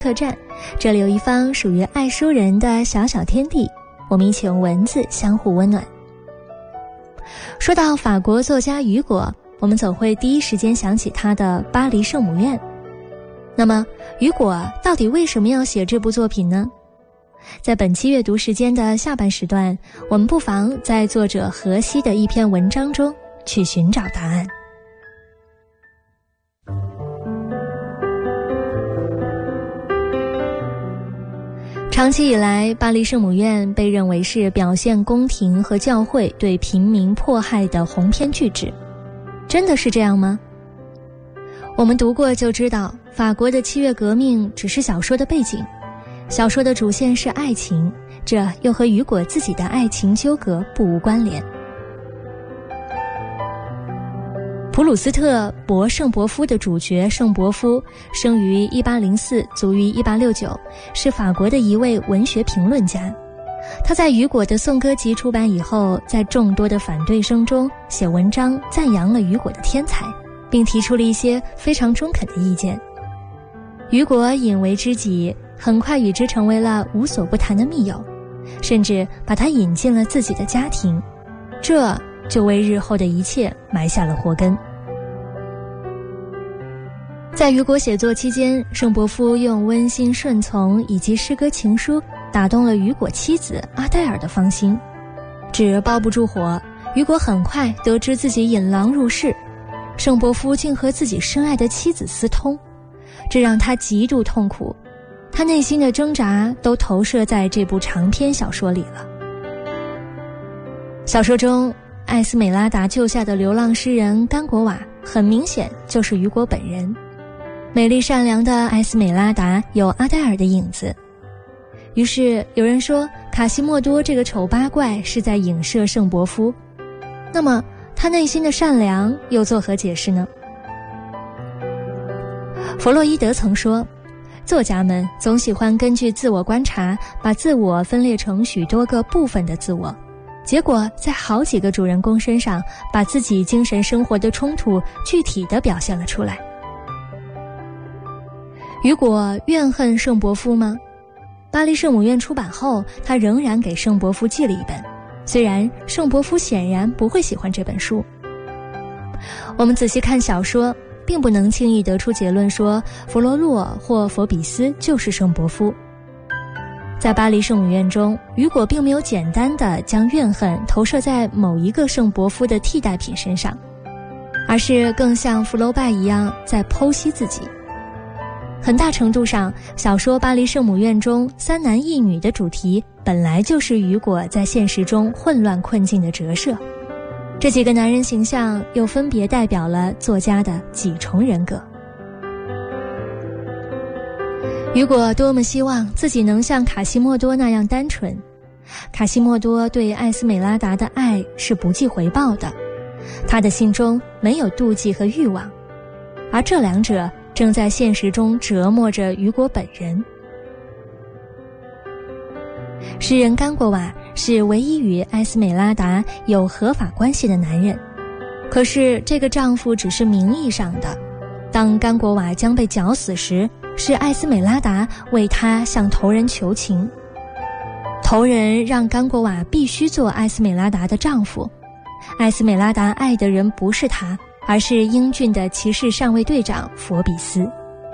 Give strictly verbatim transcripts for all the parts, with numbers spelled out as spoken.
客栈，这里有一方属于爱书人的小小天地，我们一起用文字相互温暖。说到法国作家雨果，我们总会第一时间想起他的《巴黎圣母院》。那么雨果到底为什么要写这部作品呢？在本期阅读时间的下半时段，我们不妨在作者荷西的一篇文章中去寻找答案。长期以来，巴黎圣母院被认为是表现宫廷和教会对平民迫害的鸿篇巨制。真的是这样吗？我们读过就知道，法国的七月革命只是小说的背景，小说的主线是爱情，这又和雨果自己的爱情纠葛不无关联。普鲁斯特博圣伯夫的主角圣伯夫生于一八零四，卒于一八六九，是法国的一位文学评论家。他在雨果的颂歌集出版以后，在众多的反对声中写文章赞扬了雨果的天才，并提出了一些非常中肯的意见。雨果引为知己，很快与之成为了无所不谈的密友，甚至把他引进了自己的家庭，这就为日后的一切埋下了祸根。在雨果写作期间，圣伯夫用温馨顺从以及诗歌情书打动了雨果妻子阿黛尔的芳心。纸包不住火，雨果很快得知自己引狼入室，圣伯夫竟和自己深爱的妻子私通，这让他极度痛苦，他内心的挣扎都投射在这部长篇小说里了。小说中，艾斯美拉达救下的流浪诗人甘果瓦很明显就是雨果本人。美丽善良的艾斯美拉达有阿黛尔的影子，于是有人说卡西莫多这个丑八怪是在影射圣伯夫，那么他内心的善良又作何解释呢？弗洛伊德曾说，作家们总喜欢根据自我观察，把自我分裂成许多个部分的自我，结果在好几个主人公身上把自己精神生活的冲突具体地表现了出来。雨果怨恨圣伯夫吗？巴黎圣母院出版后，他仍然给圣伯夫寄了一本，虽然圣伯夫显然不会喜欢这本书。我们仔细看小说，并不能轻易得出结论说弗罗洛或佛比斯就是圣伯夫。在巴黎圣母院中，雨果并没有简单地将怨恨投射在某一个圣伯夫的替代品身上，而是更像福楼拜一样在剖析自己。很大程度上，小说《巴黎圣母院》中三男一女的主题本来就是雨果在现实中混乱困境的折射，这几个男人形象又分别代表了作家的几重人格。雨果多么希望自己能像卡西莫多那样单纯，卡西莫多对艾斯美拉达的爱是不计回报的，他的心中没有妒忌和欲望，而这两者正在现实中折磨着雨果本人。诗人甘果瓦是唯一与艾斯美拉达有合法关系的男人，可是这个丈夫只是名义上的。当甘果瓦将被绞死时，是艾斯美拉达为他向头人求情，头人让甘果瓦必须做艾斯美拉达的丈夫。艾斯美拉达爱的人不是他，而是英俊的骑士上尉队长佛比斯。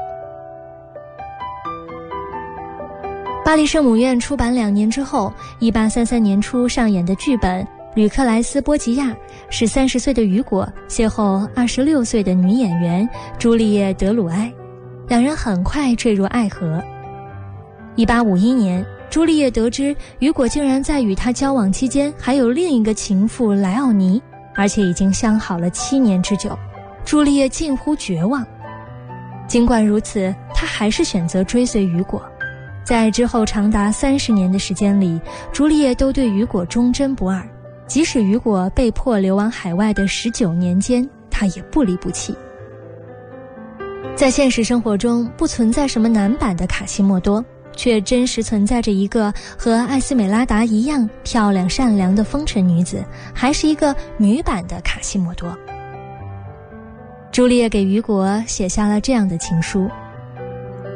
巴黎圣母院出版两年之后，一八三三年初上演的剧本《吕克莱斯波吉亚》是三十岁的雨果邂逅二十六岁的女演员朱丽叶·德鲁埃，两人很快坠入爱河。一八五一年，朱丽叶得知雨果竟然在与她交往期间还有另一个情妇莱奥尼，而且已经相好了七年之久，朱丽叶近乎绝望。尽管如此，她还是选择追随雨果。在之后长达三十年的时间里，朱丽叶都对雨果忠贞不二，即使雨果被迫流亡海外的十九年间，她也不离不弃。在现实生活中，不存在什么男版的卡西莫多，却真实存在着一个和艾斯美拉达一样漂亮善良的风尘女子，还是一个女版的卡西莫多。朱丽叶给雨果写下了这样的情书：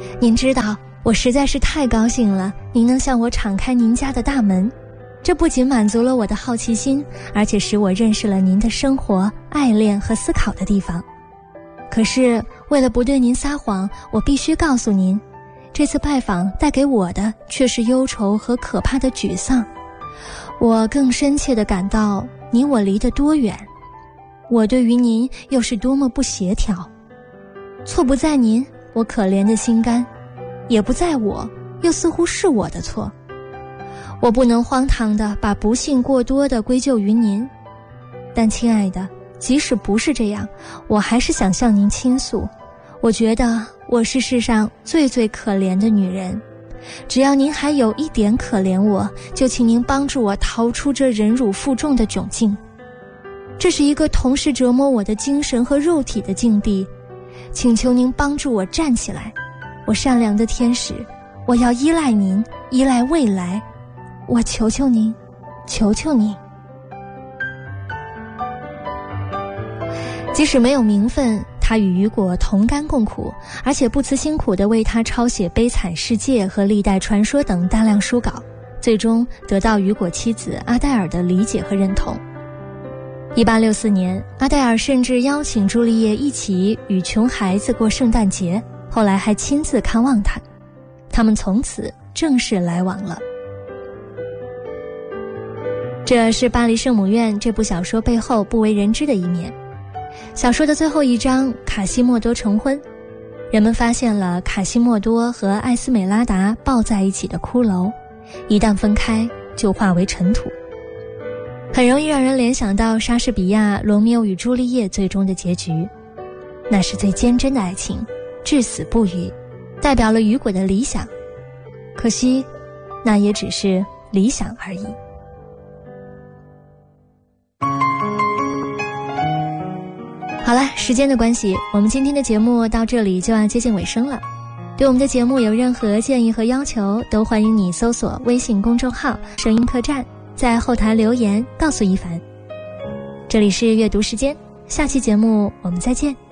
您知道，我实在是太高兴了，您能向我敞开您家的大门。这不仅满足了我的好奇心，而且使我认识了您的生活、爱恋和思考的地方。可是，为了不对您撒谎，我必须告诉您，这次拜访带给我的却是忧愁和可怕的沮丧。我更深切地感到你我离得多远，我对于您又是多么不协调。错不在您，我可怜的心肝，也不在我，又似乎是我的错。我不能荒唐地把不幸过多地归咎于您，但亲爱的，即使不是这样，我还是想向您倾诉。我觉得我是世上最最可怜的女人，只要您还有一点可怜我，就请您帮助我逃出这忍辱负重的窘境。这是一个同时折磨我的精神和肉体的境地，请求您帮助我站起来。我善良的天使，我要依赖您，依赖未来，我求求您，求求您。即使没有名分，他与雨果同甘共苦，而且不辞辛苦地为他抄写《悲惨世界》和《历代传说》等大量书稿，最终得到雨果妻子阿黛尔的理解和认同。一八六四年，阿黛尔甚至邀请朱丽叶一起与穷孩子过圣诞节，后来还亲自看望他。他们从此正式来往了。这是《巴黎圣母院》这部小说背后不为人知的一面。小说的最后一章，卡西莫多成婚，人们发现了卡西莫多和艾斯美拉达抱在一起的骷髅，一旦分开就化为尘土，很容易让人联想到莎士比亚《罗密欧与朱丽叶》最终的结局。那是最坚贞的爱情，至死不渝，代表了雨果的理想。可惜，那也只是理想而已。好了，时间的关系，我们今天的节目到这里就要接近尾声了。对我们的节目有任何建议和要求，都欢迎你搜索微信公众号声音客栈，在后台留言告诉一凡。这里是阅读时间，下期节目我们再见。